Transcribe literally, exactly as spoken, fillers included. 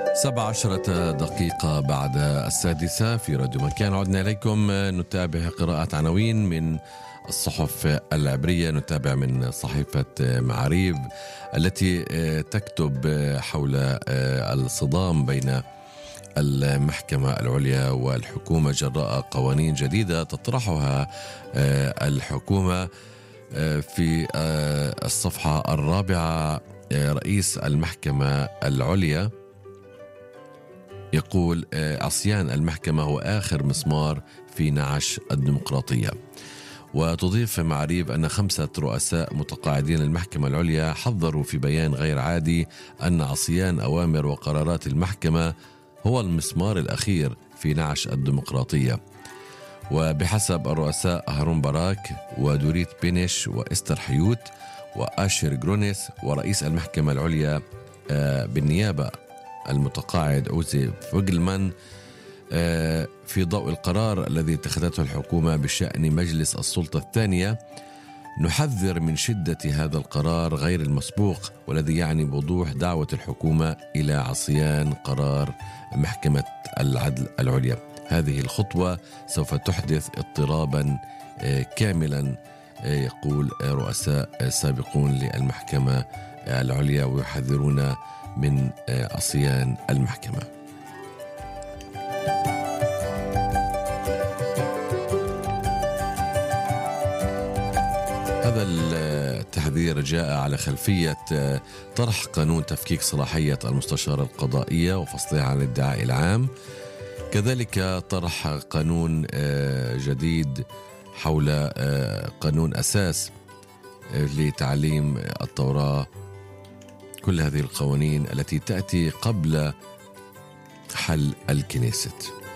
سبع عشرة دقيقة بعد السادسة في راديو مكان، عدنا إليكم نتابع قراءة عناوين من الصحف العبرية. نتابع من صحيفة معاريف التي تكتب حول الصدام بين المحكمة العليا والحكومة جراء قوانين جديدة تطرحها الحكومة. في الصفحة الرابعة رئيس المحكمة العليا يقول عصيان المحكمة هو آخر مسمار في نعش الديمقراطية. وتضيف معاريف أن خمسة رؤساء متقاعدين المحكمة العليا حذروا في بيان غير عادي أن عصيان أوامر وقرارات المحكمة هو المسمار الأخير في نعش الديمقراطية. وبحسب الرؤساء هارون باراك ودوريت بينيش وإستر حيوت وآشير جرونيس ورئيس المحكمة العليا بالنيابة المتقاعد أوزي فوغلمان، في ضوء القرار الذي اتخذته الحكومة بشأن مجلس السلطة الثانية، نحذر من شدة هذا القرار غير المسبوق والذي يعني بوضوح دعوة الحكومة إلى عصيان قرار محكمة العدل العليا. هذه الخطوة سوف تحدث اضطرابا كاملا، يقول رؤساء سابقون للمحكمة العليا، ويحذرون من عصيان المحكمة. هذا التحذير جاء على خلفية طرح قانون تفكيك صلاحية المستشارة القضائية وفصلها عن الادعاء العام، كذلك طرح قانون جديد حول قانون أساس لتعليم التوراة. كل هذه القوانين التي تأتي قبل حل الكنيست.